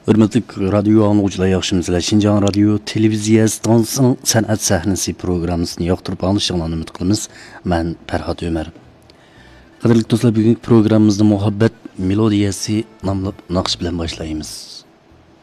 Hürmetli radyo anlıqçılar yaxşımızlar. Şinjan radyo televiziyasının san'at sahnesi programmasını yoqtirib alışığını ümid qilamiz. Ben Ferhat Ömer. Qadrli do'stlar, bugungi programmamizda muhabbet melodiyasi nomli naqsh bilan boshlaymiz.